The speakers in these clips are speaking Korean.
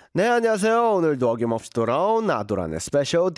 네, 안녕하세요. 오늘도 어김없이 돌아온 아도란의 스페셜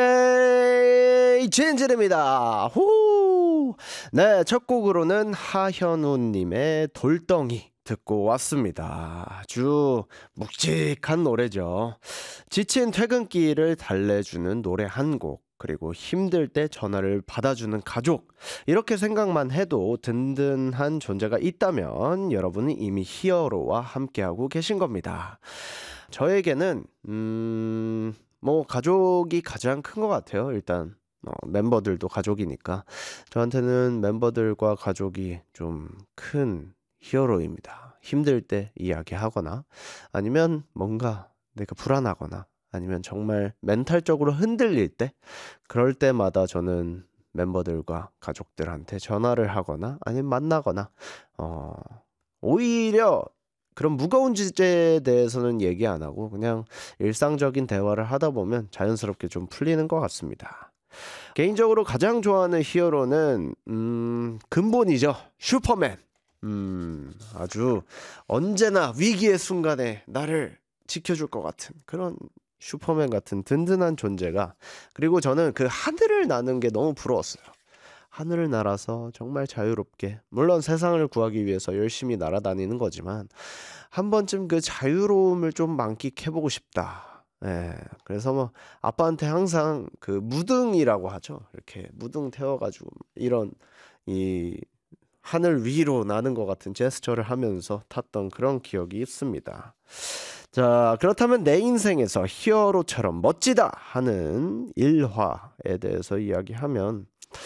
DJ 진진입니다. 후! 네, 첫 곡으로는 하현우님의 돌덩이 듣고 왔습니다. 아주 묵직한 노래죠. 지친 퇴근길을 달래주는 노래 한 곡. 그리고 힘들 때 전화를 받아주는 가족. 이렇게 생각만 해도 든든한 존재가 있다면 여러분은 이미 히어로와 함께하고 계신 겁니다. 저에게는 뭐 가족이 가장 큰 것 같아요. 일단 멤버들도 가족이니까 저한테는 멤버들과 가족이 좀 큰 히어로입니다. 힘들 때 이야기하거나 아니면 뭔가 내가 불안하거나 아니면 정말 멘탈적으로 흔들릴 때 그럴 때마다 저는 멤버들과 가족들한테 전화를 하거나 아니면 만나거나 어 오히려 그런 무거운 주제에 대해서는 얘기 안 하고 그냥 일상적인 대화를 하다 보면 자연스럽게 좀 풀리는 것 같습니다. 개인적으로 가장 좋아하는 히어로는 근본이죠. 슈퍼맨. 아주 언제나 위기의 순간에 나를 지켜줄 것 같은 그런 슈퍼맨 같은 든든한 존재가, 그리고 저는 그 하늘을 나는 게 너무 부러웠어요. 하늘을 날아서 정말 자유롭게, 물론 세상을 구하기 위해서 열심히 날아다니는 거지만 한 번쯤 그 자유로움을 좀 만끽해보고 싶다. 예, 그래서 뭐 아빠한테 항상 그 무등이라고 하죠. 이렇게 무등 태워가지고 이런 이 하늘 위로 나는 것 같은 제스처를 하면서 탔던 그런 기억이 있습니다. 자, 그렇다면 내 인생에서 히어로처럼 멋지다 하는 일화에 대해서 이야기하면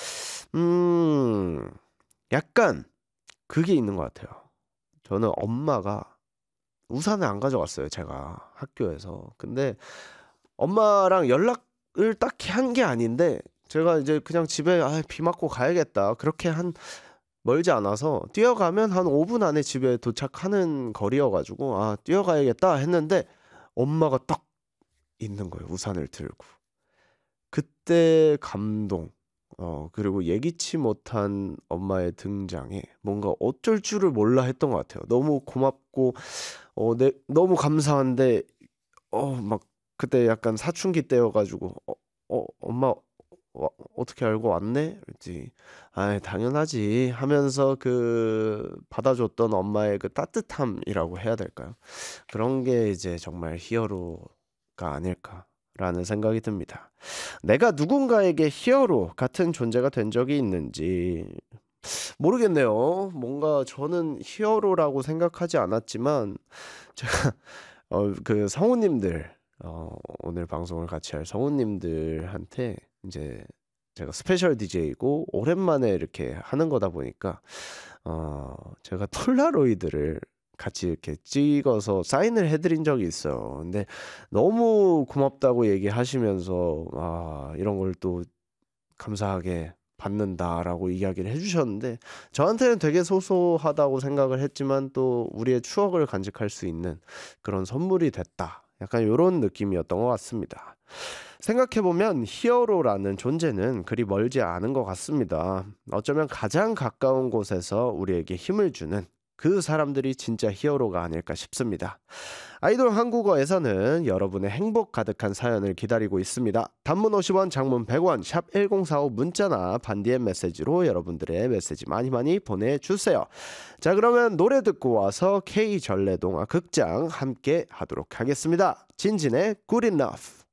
약간 그게 있는 것 같아요. 저는 엄마가 우산을 안 가져갔어요, 제가 학교에서. 근데 엄마랑 연락을 딱히 한 게 아닌데 제가 이제 그냥 집에 비 맞고 가야겠다. 그렇게 한 멀지 않아서 뛰어가면 한 5분 안에 집에 도착하는 거리여가지고 뛰어가야겠다 했는데 엄마가 딱 있는 거예요, 우산을 들고. 그때 감동, 그리고 예기치 못한 엄마의 등장에 뭔가 어쩔 줄을 몰라 했던 것 같아요. 너무 고맙고, 너무 감사한데, 막 그때 약간 사춘기 때여가지고, 엄마 어떻게 알고 왔네? 그랬지. 당연하지 하면서 그 받아줬던 엄마의 그 따뜻함이라고 해야 될까요? 그런 게 이제 정말 히어로가 아닐까라는 생각이 듭니다. 내가 누군가에게 히어로 같은 존재가 된 적이 있는지 모르겠네요. 뭔가 저는 히어로라고 생각하지 않았지만 제가 그 성우님들, 오늘 방송을 같이 할 성우님들한테 이제 제가 스페셜 DJ이고 오랜만에 이렇게 하는 거다 보니까 제가 폴라로이드를 같이 이렇게 찍어서 사인을 해드린 적이 있어요. 근데 너무 고맙다고 얘기하시면서 이런 걸 또 감사하게 받는다라고 이야기를 해주셨는데 저한테는 되게 소소하다고 생각을 했지만 또 우리의 추억을 간직할 수 있는 그런 선물이 됐다. 약간 이런 느낌이었던 것 같습니다. 생각해보면 히어로라는 존재는 그리 멀지 않은 것 같습니다. 어쩌면 가장 가까운 곳에서 우리에게 힘을 주는 그 사람들이 진짜 히어로가 아닐까 싶습니다. 아이돌 한국어에서는 여러분의 행복 가득한 사연을 기다리고 있습니다. 단문 50원, 장문 100원, 샵 1045 문자나 반디의 메시지로 여러분들의 메시지 많이 많이 보내주세요. 자, 그러면 노래 듣고 와서 K전래동화 극장 함께 하도록 하겠습니다. 진진의 Good Enough.